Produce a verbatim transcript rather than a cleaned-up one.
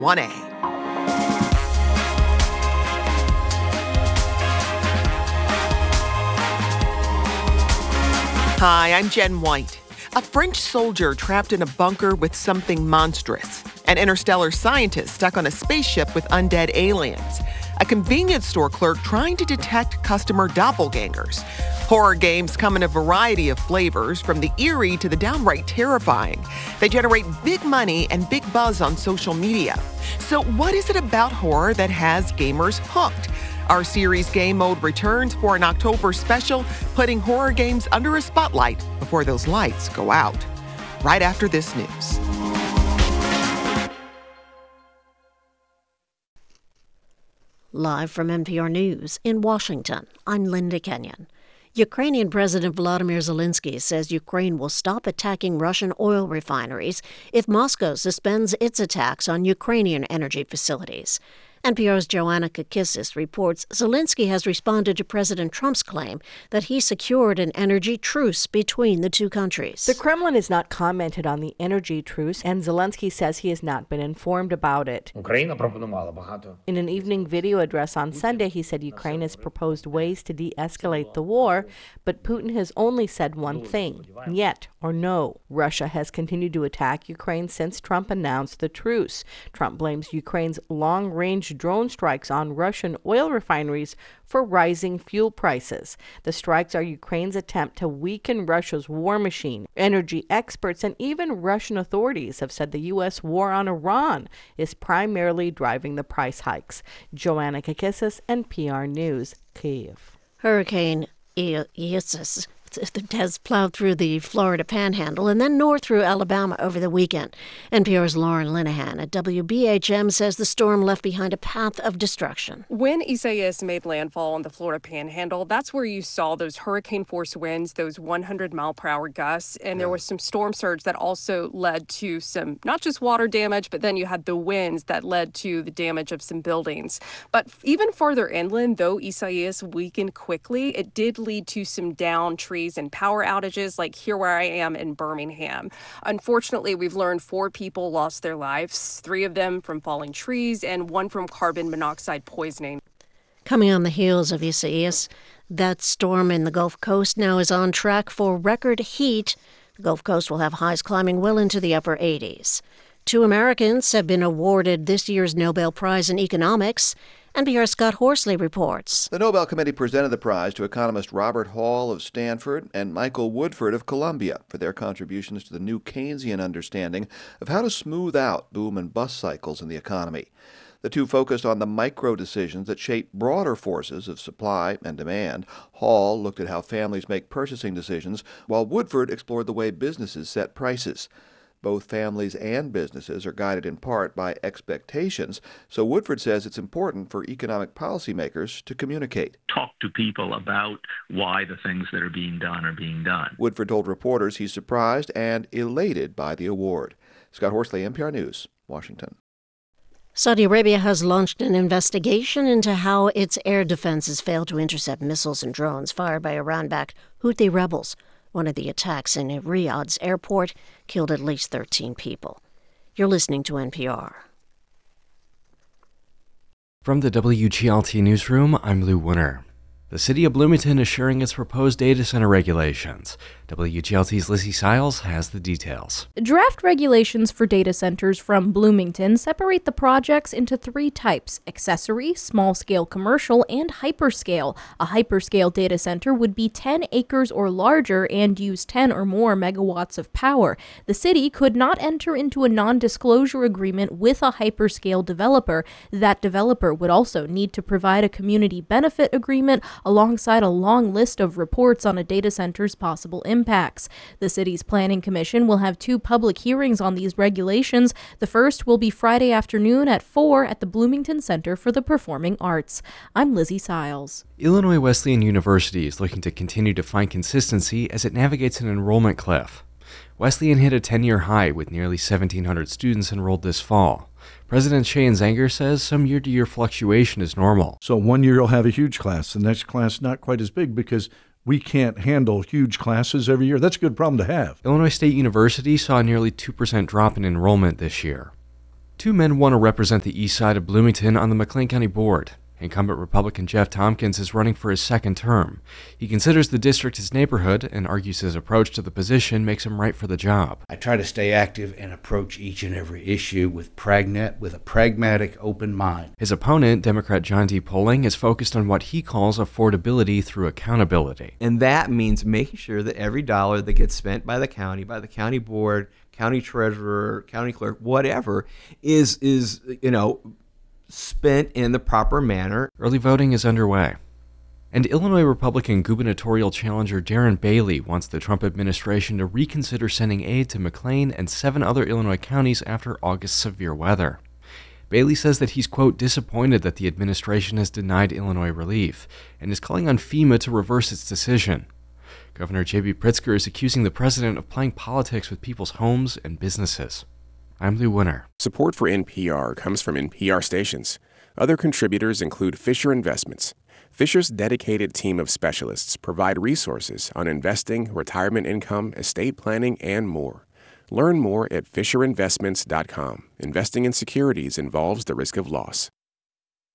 one A. Hi, I'm Jen White. A French soldier trapped in a bunker with something monstrous. An interstellar scientist stuck on a spaceship with undead aliens. A convenience store clerk trying to detect customer doppelgangers. Horror games come in a variety of flavors, from the eerie to the downright terrifying. They generate big money and big buzz on social media. So what is it about horror that has gamers hooked? Our series Game Mode returns for an October special, putting horror games under a spotlight before those lights go out. Right after this news. Live from N P R News in Washington, I'm Linda Kenyon. Ukrainian President Volodymyr Zelensky says Ukraine will stop attacking Russian oil refineries if Moscow suspends its attacks on Ukrainian energy facilities. N P R's Joanna Kakissis reports Zelensky has responded to President Trump's claim that he secured an energy truce between the two countries. The Kremlin has not commented on the energy truce, and Zelensky says he has not been informed about it. In an evening video address on Sunday, he said Ukraine has proposed ways to de-escalate the war, but Putin has only said one thing, yet or no. Russia has continued to attack Ukraine since Trump announced the truce. Trump blames Ukraine's long-range drone strikes on Russian oil refineries for rising fuel prices. The strikes are Ukraine's attempt to weaken Russia's war machine. Energy experts and even Russian authorities have said the U S war on Iran is primarily driving the price hikes. Joanna Kakissis, N P R News, Kyiv. Hurricane Isis has plowed through the Florida Panhandle and then north through Alabama over the weekend. N P R's Lauren Linehan at W B H M says the storm left behind a path of destruction. When Isaias made landfall on the Florida Panhandle, that's where you saw those hurricane-force winds, those one hundred mile per hour gusts, and there was some storm surge that also led to some, not just water damage, but then you had the winds that led to the damage of some buildings. But even farther inland, though Isaias weakened quickly, it did lead to some downed trees and power outages, like here where I am in Birmingham. Unfortunately, we've learned four people lost their lives, three of them from falling trees and one from carbon monoxide poisoning. Coming on the heels of Isaias, that storm in the Gulf Coast now is on track for record heat. The Gulf Coast will have highs climbing well into the upper eighties. Two Americans have been awarded this year's Nobel Prize in Economics. N P R's Scott Horsley reports. The Nobel Committee presented the prize to economist Robert Hall of Stanford and Michael Woodford of Columbia for their contributions to the new Keynesian understanding of how to smooth out boom and bust cycles in the economy. The two focused on the micro decisions that shape broader forces of supply and demand. Hall looked at how families make purchasing decisions, while Woodford explored the way businesses set prices. Both families and businesses are guided in part by expectations, so Woodford says it's important for economic policymakers to communicate. Talk to people about why the things that are being done are being done. Woodford told reporters he's surprised and elated by the award. Scott Horsley, N P R News, Washington. Saudi Arabia has launched an investigation into how its air defenses failed to intercept missiles and drones fired by Iran-backed Houthi rebels. One of the attacks in Riyadh's airport killed at least thirteen people. You're listening to N P R. From the W G L T Newsroom, I'm Lou Winner. The city of Bloomington is sharing its proposed data center regulations. W G L T's Lizzie Siles has the details. Draft regulations for data centers from Bloomington separate the projects into three types: accessory, small-scale commercial, and hyperscale. A hyperscale data center would be ten acres or larger and use ten or more megawatts of power. The city could not enter into a non-disclosure agreement with a hyperscale developer. That developer would also need to provide a community benefit agreement alongside a long list of reports on a data center's possible impacts. The city's planning commission will have two public hearings on these regulations. The first will be Friday afternoon at four at the Bloomington Center for the Performing Arts. I'm Lizzie Siles. Illinois Wesleyan University is looking to continue to find consistency as it navigates an enrollment cliff. Wesleyan hit a ten-year high with nearly seventeen hundred students enrolled this fall. President Shayan Zanger says some year-to-year fluctuation is normal. So one year you'll have a huge class, the next class not quite as big because we can't handle huge classes every year. That's a good problem to have. Illinois State University saw a nearly two percent drop in enrollment this year. Two men want to represent the east side of Bloomington on the McLean County Board. Incumbent Republican Jeff Tompkins is running for his second term. He considers the district his neighborhood and argues his approach to the position makes him right for the job. I try to stay active and approach each and every issue with pragnet, with a pragmatic, open mind. His opponent, Democrat John D. Poling, is focused on what he calls affordability through accountability. And that means making sure that every dollar that gets spent by the county, by the county board, county treasurer, county clerk, whatever, is, is you know, spent in the proper manner. Early voting is underway. And Illinois Republican gubernatorial challenger Darren Bailey wants the Trump administration to reconsider sending aid to McLean and seven other Illinois counties after August's severe weather. Bailey says that he's, quote, disappointed that the administration has denied Illinois relief and is calling on FEMA to reverse its decision. Governor J B Pritzker is accusing the president of playing politics with people's homes and businesses. I'm Lou Winner. Support for N P R comes from N P R stations. Other contributors include Fisher Investments. Fisher's dedicated team of specialists provide resources on investing, retirement income, estate planning, and more. Learn more at fisher investments dot com. Investing in securities involves the risk of loss.